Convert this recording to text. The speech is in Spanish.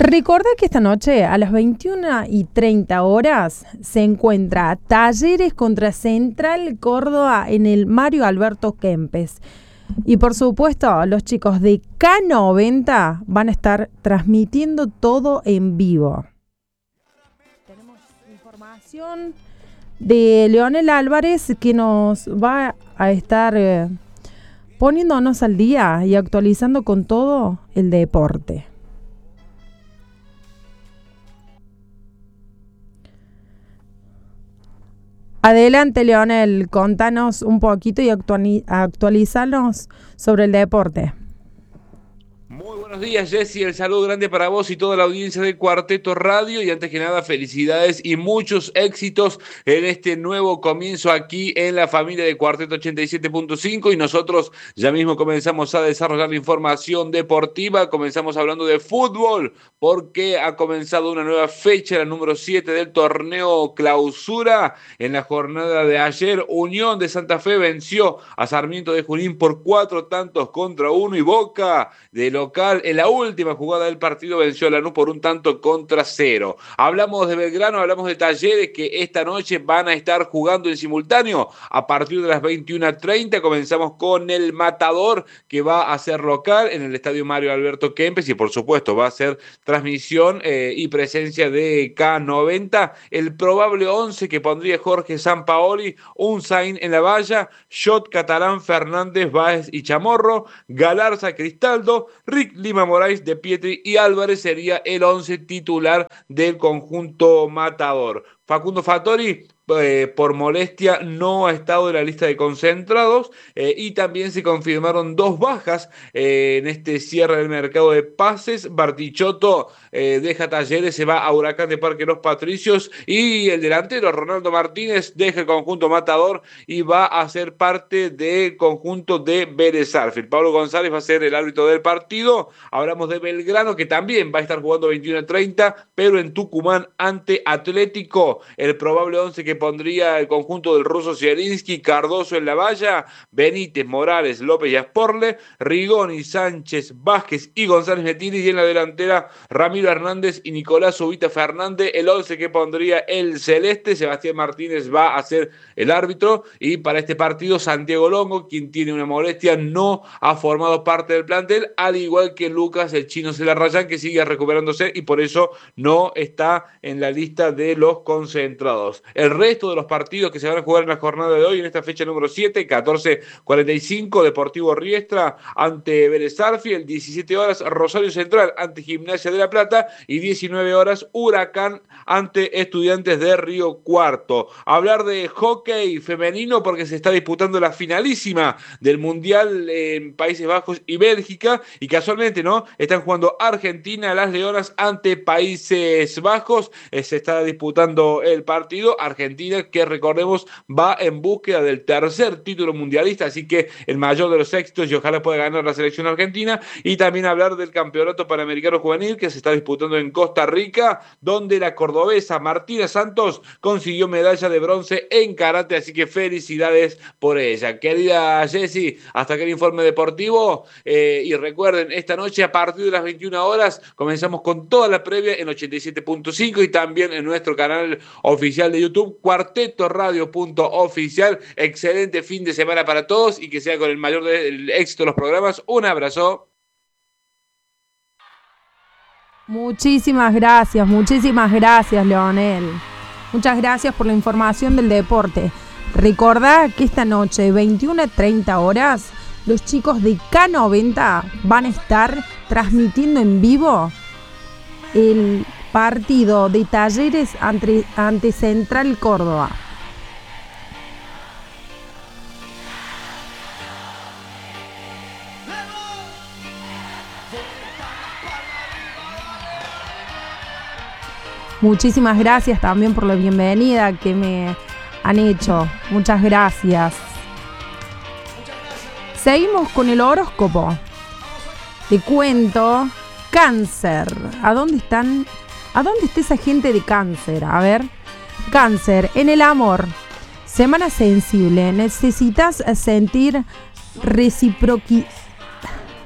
Recordá que esta noche a las 21:30 se encuentra Talleres contra Central Córdoba en el Mario Alberto Kempes. Y por supuesto, los chicos de K90 van a estar transmitiendo todo en vivo. Tenemos información de Leonel Álvarez que nos va a estar poniéndonos al día y actualizando con todo el deporte. Adelante, Leonel, contanos un poquito y actualizanos sobre el deporte. Muy buenos días, Jessy, el saludo grande para vos y toda la audiencia de Cuarteto Radio, y antes que nada felicidades y muchos éxitos en este nuevo comienzo aquí en la familia de Cuarteto 87.5, y nosotros ya mismo comenzamos a desarrollar la información deportiva. Comenzamos hablando de fútbol porque ha comenzado una nueva fecha, la número 7 del torneo Clausura. En la jornada de ayer, Unión de Santa Fe venció a Sarmiento de Junín por 4-1 y Boca de local en la última jugada del partido venció a Lanús por 1-0. Hablamos de Belgrano, hablamos de Talleres que esta noche van a estar jugando en simultáneo a partir de las 21:30. Comenzamos con el Matador, que va a ser local en el estadio Mario Alberto Kempes, y por supuesto va a ser transmisión y presencia de K90. El probable 11 que pondría Jorge Sampaoli: Unzain en la valla, Shot, Catalán, Fernández, Báez y Chamorro, Galarza, Cristaldo, Rick Lima, Moraes, De Pietri y Álvarez sería el 11 titular del conjunto Matador. Facundo Fattori, por molestia, no ha estado en la lista de concentrados, y también se confirmaron 2 bajas en este cierre del mercado de pases. Bartichotto deja Talleres, se va a Huracán de Parque Los Patricios, y el delantero Ronaldo Martínez deja el conjunto Matador y va a ser parte del conjunto de Vélez Sarsfield. Pablo González va a ser el árbitro del partido. Hablamos de Belgrano, que también va a estar jugando 21:30, pero en Tucumán ante Atlético. El probable 11 que pondría el conjunto del ruso Zielinski: Cardoso en la valla, Benítez, Morales, López y Asporle, Rigoni, Sánchez, Vázquez y González Netini, y en la delantera Ramiro Hernández y Nicolás Ubita Fernández. El 11 que pondría el celeste: Sebastián Martínez va a ser el árbitro, y para este partido Santiago Longo, quien tiene una molestia, no ha formado parte del plantel, al igual que Lucas el Chino Celarrayán, que sigue recuperándose y por eso no está en la lista de los concentrados. El resto de los partidos que se van a jugar en la jornada de hoy, en esta fecha número 7, 14:45, Deportivo Riestra ante Vélez Sarsfield, 17 horas Rosario Central ante Gimnasia de La Plata, y 19 horas Huracán ante Estudiantes de Río Cuarto. Hablar de hockey femenino porque se está disputando la finalísima del Mundial en Países Bajos y Bélgica, y casualmente, ¿no?, están jugando Argentina, las Leonas, ante Países Bajos. Se está disputando el partido. Argentina, que recordemos, va en búsqueda del tercer título mundialista, así que el mayor de los éxitos, y ojalá pueda ganar la selección argentina. Y también hablar del Campeonato Panamericano Juvenil que se está disputando en Costa Rica, donde la cordobesa Martina Santos consiguió medalla de bronce en karate, así que felicidades por ella. Querida Jessy, hasta aquí el informe deportivo, y recuerden, esta noche a partir de las 21 horas comenzamos con toda la previa en 87.5 y también en nuestro canal oficial de YouTube, cuartetoradio.oficial. Excelente fin de semana para todos y que sea con el mayor del éxito los programas. Un abrazo. Muchísimas gracias, Leonel. Muchas gracias por la información del deporte. Recordá que esta noche, 21:30, los chicos de K90 van a estar transmitiendo en vivo el partido de Talleres ante Central Córdoba. Muchísimas gracias también por la bienvenida que me han hecho. Muchas gracias. Seguimos con el horóscopo. Te cuento, Cáncer. ¿A dónde está esa gente de Cáncer? A ver. Cáncer, en el amor. Semana sensible. Necesitas sentir